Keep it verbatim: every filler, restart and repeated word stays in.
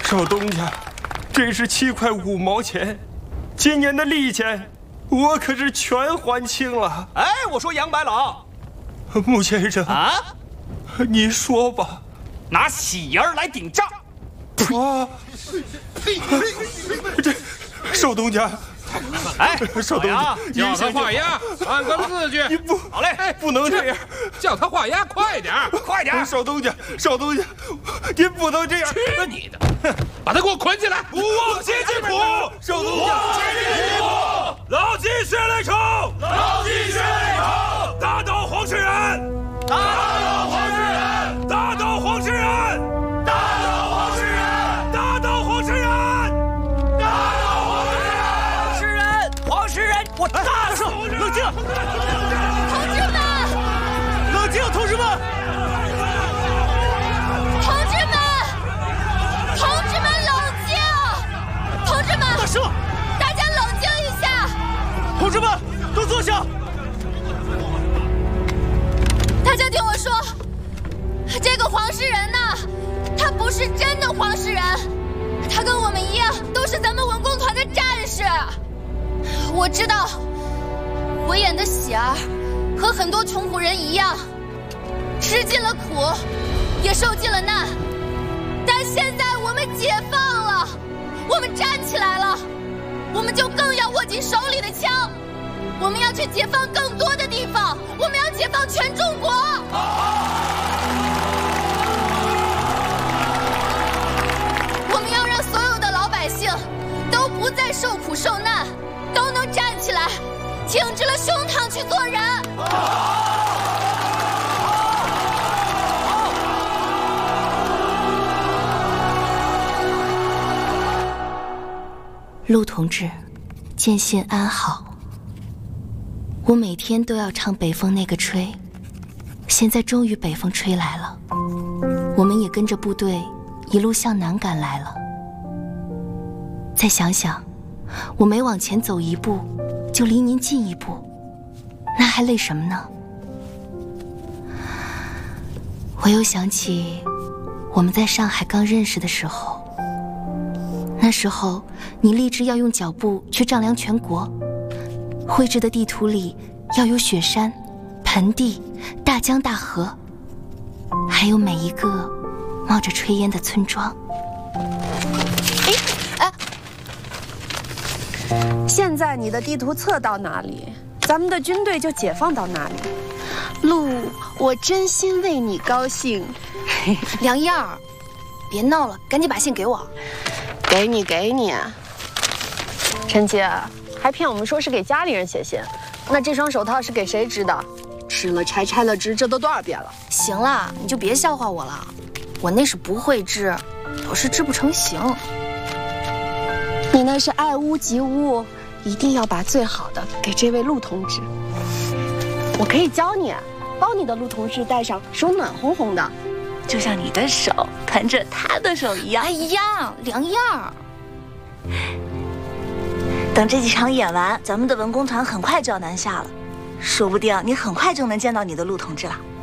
少东家，这是七块五毛钱，今年的利钱，我可是全还清了。 哎，我说杨白老， 穆先生啊， 你说吧， 拿喜儿来顶账。 啊，这少东家。 哎， 少东家， 叫他画押，按个字据。 你不好嘞， 不能这样， 叫他画押，快点， 快点！ 少东家，少东家，您不能这样！ 去你的！把他给我捆起来！ 勿忘先进谱， 少东家， 牢记血泪仇，牢记血泪仇，打倒黄世仁，打倒黄世仁，打倒黄世仁，打倒黄世仁，打倒黄世仁。 我大声，冷静！ 同志们， 冷静，同志们！ 同志们，同志们，冷静！同志们， 大声！ 大家冷静一下！ 同志们，都坐下！ 大家听我说，这个黄世仁呢，他不是真的黄世仁，他跟我们一样，都是咱们文工团的战士。 我知道，我演的喜儿和很多穷苦人一样，吃尽了苦，也受尽了难。但现在我们解放了，我们站起来了，我们就更要握紧手里的枪。我们要去解放更多的地方，我们要解放全中国。我们要让所有的老百姓都不再受苦受难。 都能站起来，挺直了胸膛去做人。 陆同志，见信安好。我每天都要唱北风那个吹，现在终于北风吹来了，我们也跟着部队一路向南赶来了。再想想。 我每往前走一步，就离您近一步，那还累什么呢？我又想起我们在上海刚认识的时候，那时候你立志要用脚步去丈量全国，绘制的地图里要有雪山、盆地、大江大河，还有每一个冒着炊烟的村庄。 哎，哎。 现在你的地图测到哪里，咱们的军队就解放到哪里。陆，我真心为你高兴。 梁燕儿，别闹了，赶紧把信给我。 给你，给你。陈姐，还骗我们说是给家里人写信，那这双手套是给谁织的？织了拆，拆了织，这都多少遍了？ 行了，你就别笑话我了，我那是不会织，我是织不成形。 你那是爱屋及乌，一定要把最好的给这位陆同志。我可以教你，帮你的陆同志戴上，手暖烘烘的，就像你的手团着他的手一样。 哎呀，梁燕儿， 等这几场演完，咱们的文工团很快就要南下了，说不定你很快就能见到你的陆同志了。